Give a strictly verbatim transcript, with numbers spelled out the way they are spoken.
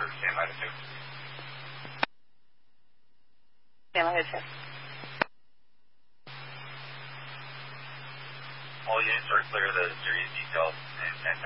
for San Latitude two. San Latitude two. All units are clear. The series details and, and